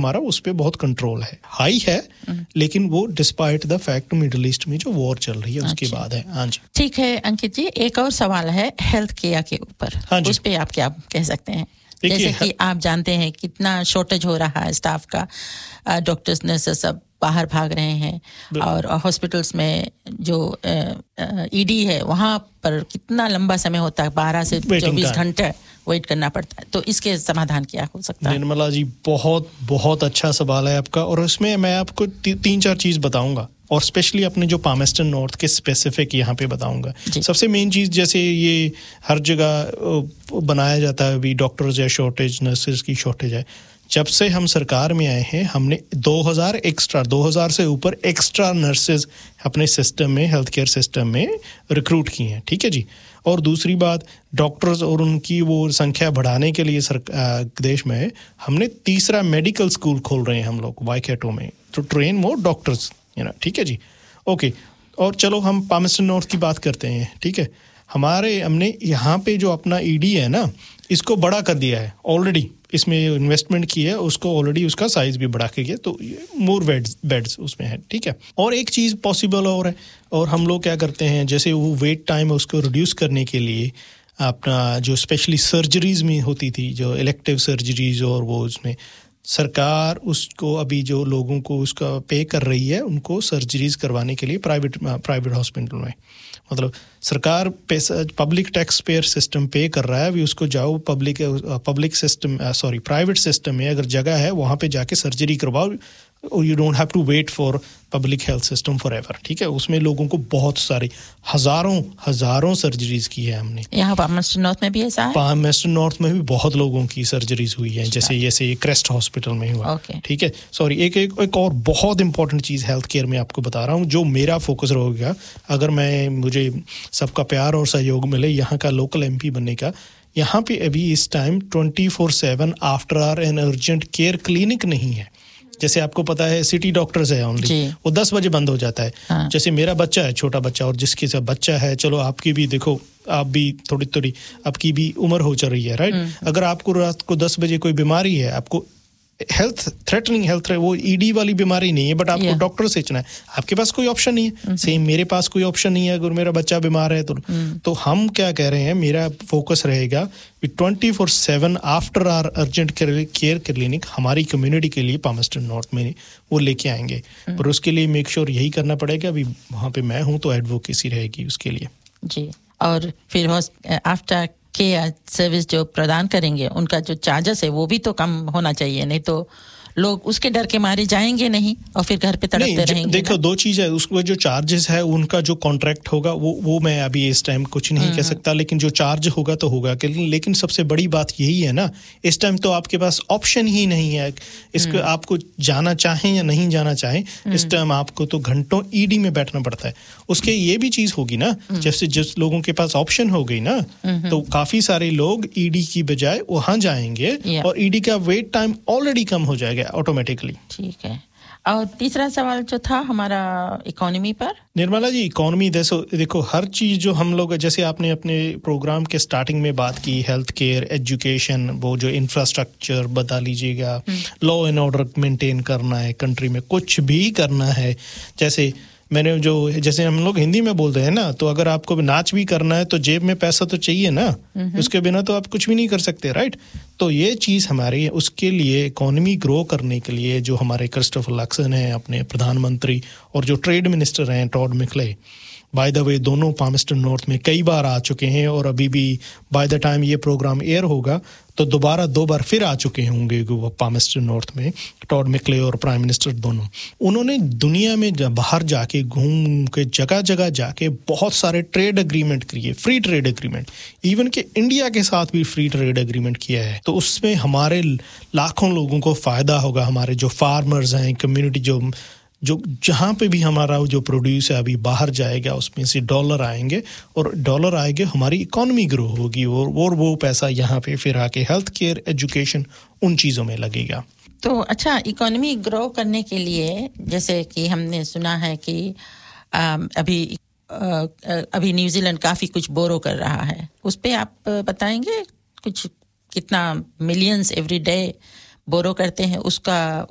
हमारा उस पे बहुत कंट्रोल है, हाई है, लेकिन वो despite the fact middle east में जो वॉर चल रही है उसके बाद है। हाँ जी, ठीक है अंकित जी, एक और सवाल है हेल्थ केयर के ऊपर। हाँ, उस पे आप क्या कह सकते हैं? जैसे कि आप जानते हैं कितना शॉर्टेज हो रहा है स्टाफ का, डॉक्टर्स नर्सेस सब बाहर भाग रहे हैं और हॉस्पिटल्स में जो ईडी है वहाँ पर कितना लंबा समय होता है, 12 से 24 घंटे वेट करना पड़ता है। तो इसके समाधान क्या हो सकता है? निर्मला जी, बहुत बहुत अच्छा सवाल है आपका, और इसमें मैं आपको 3-4 चीज़ बताऊंगा, और स्पेशली अपने जो पामेस्टन नॉर्थ के स्पेसिफिक यहाँ पे बताऊंगा। सबसे मेन चीज़, जैसे ये हर जगह बनाया जाता है अभी डॉक्टर्स या शॉर्टेज, नर्सेज की शॉर्टेज है। जब से हम सरकार में आए हैं हमने 2000 से ऊपर एक्स्ट्रा नर्सेज अपने सिस्टम में, हेल्थ केयर सिस्टम में रिक्रूट किए हैं, ठीक है जी। और दूसरी बात, डॉक्टर्स और उनकी वो संख्या बढ़ाने के लिए देश में हमने तीसरा मेडिकल स्कूल खोल रहे हैं हम लोग वाइकेटो में, तो ट्रेन मोर डॉक्टर्स, ठीक है जी। ओके, और चलो हम पामेस्टन नॉर्थ की बात करते हैं, ठीक है। हमने यहाँ पे जो अपना ईडी है ना, इसको बड़ा कर दिया है ऑलरेडी, इसमें इन्वेस्टमेंट की है, उसको ऑलरेडी उसका साइज भी बढ़ा के किया, तो मोर बेड्स उसमें है, ठीक है। और एक चीज़ पॉसिबल और है, और हम लोग क्या करते हैं, जैसे वो वेट टाइम है उसको रिड्यूस करने के लिए अपना जो स्पेशली सर्जरीज में होती थी, जो इलेक्टिव सर्जरीज, और वो उसमें सरकार उसको अभी जो लोगों को उसका पे कर रही है उनको सर्जरीज करवाने के लिए प्राइवेट हॉस्पिटल में, मतलब सरकार पैसा, पब्लिक टैक्स पेयर सिस्टम पे कर रहा है, अभी उसको जाओ प्राइवेट सिस्टम में अगर जगह है वहाँ पे जाके सर्जरी करवाओ, you don't have to wait for public health system for ever, ठीक है। उसमें लोगों को बहुत सारी हजारों सर्जरीज की है हमने। यहाँ पामेस्टन नॉर्थ में भी ऐसा है? पामेस्टन नॉर्थ में भी बहुत लोगों की सर्जरीज हुई है, जैसे क्रेस्ट हॉस्पिटल में हुआ, ठीक है। सॉरी, एक और बहुत इंपॉर्टेंट चीज़ हेल्थ केयर में आपको बता रहा हूँ, जो मेरा फोकस रहेगा अगर मुझे सबका प्यार और सहयोग मिले यहाँ का लोकल एमपी बनने का। यहाँ पे अभी इस time 24/7 after our an urgent care clinic नहीं है। जैसे आपको पता है सिटी डॉक्टर्स है ओनली, वो 10 बजे बंद हो जाता है। हाँ। जैसे मेरा बच्चा है, छोटा बच्चा, और जिसके साथ बच्चा है, चलो आपकी भी देखो, आप भी थोड़ी आपकी भी उम्र हो चल रही है, राइट। अगर आपको रात को 10 बजे कोई बीमारी है, आपको हेल्थ वो ईडी वाली बीमारी नहीं है, बट आपको डॉक्टर से चलना है, आपके पास कोई ऑप्शन नहीं है। सेम मेरे पास कोई ऑप्शन नहीं है अगर मेरा बच्चा बीमार है तो हम क्या कह रहे हैं, मेरा फोकस रहेगा 24/7 after our urgent care clinic हमारी कम्युनिटी के लिए पामेस्टन नॉर्थ में वो लेके आएंगे। पर उसके लिए मेक श्योर यही करना पड़ेगा, अभी वहाँ पे मैं हूँ तो एडवोकेसी रहेगी उसके लिए जी। और फिर आफ्टर के सर्विस जो प्रदान करेंगे उनका जो चार्जेस है वो भी तो कम होना चाहिए, नहीं तो लोग उसके डर के मारे जाएंगे नहीं और फिर घर पे तड़पते रहेंगे। देखो, दो चीज है, उसको जो चार्जेस है उनका जो कॉन्ट्रैक्ट होगा वो मैं अभी इस टाइम कुछ नहीं कह सकता, लेकिन जो चार्ज होगा तो होगा। लेकिन सबसे बड़ी बात यही है ना, इस टाइम तो आपके पास ऑप्शन ही नहीं है, इसको आपको जाना चाहें या नहीं जाना चाहें, इस टाइम आपको तो घंटों ईडी में बैठना पड़ता है। उसके ये भी चीज होगी ना, जैसे जिस लोगों के पास ऑप्शन हो गई ना, तो काफी सारे लोग ईडी की बजाय वहां जाएंगे और ईडी का वेट टाइम ऑलरेडी कम हो जाएगा ऑटोमेटिकली। ठीक है। और तीसरा सवाल जो था हमारा इकोनॉमी पर। निर्मला जी, इकोनॉमी देखो हर चीज जो हम लोग, जैसे आपने अपने प्रोग्राम के स्टार्टिंग में बात की, हेल्थ केयर, एजुकेशन, वो जो इंफ्रास्ट्रक्चर बता लीजिएगा, लॉ एंड ऑर्डर मेंटेन करना है कंट्री में, कुछ भी करना है, जैसे हम लोग हिंदी में बोलते हैं ना, तो अगर आपको नाच भी करना है तो जेब में पैसा तो चाहिए ना, उसके बिना तो आप कुछ भी नहीं कर सकते, राइट। तो ये चीज़ हमारी, उसके लिए इकोनॉमी ग्रो करने के लिए जो हमारे क्रिस्टोफर लक्सन हैं अपने प्रधानमंत्री, और जो ट्रेड मिनिस्टर हैं Tod McClay, by the way दोनों पामेस्टन नॉर्थ में कई बार आ चुके हैं, और अभी भी बाय द टाइम ये प्रोग्राम एयर होगा तो दोबारा 2 बार फिर आ चुके होंगे वो पामेस्टन नॉर्थ में, टॉड मैकले और प्राइम मिनिस्टर दोनों। उन्होंने दुनिया में बाहर जाके घूम के जगह जगह जाके बहुत सारे ट्रेड एग्रीमेंट किए, फ्री ट्रेड एग्रीमेंट, इवन के इंडिया के साथ भी फ्री ट्रेड एग्रीमेंट किया है। तो उसमें हमारे लाखों लोगों को फायदा होगा, हमारे जो फार्मर्स हैं, कम्युनिटी जो जहाँ पे भी हमारा जो प्रोड्यूस है अभी बाहर जाएगा, उसमें से डॉलर आएंगे, और डॉलर आएंगे हमारी इकोनॉमी ग्रो होगी, और वो पैसा यहाँ पे फिर आके हेल्थ केयर, एजुकेशन, उन चीज़ों में लगेगा। तो अच्छा, इकोनॉमी ग्रो करने के लिए जैसे कि हमने सुना है कि अभी न्यूजीलैंड काफ़ी कुछ बोरो कर रहा है, उस पे आप बताएंगे कुछ, कितना मिलियंस एवरी डे बोरो करते हैं, उसका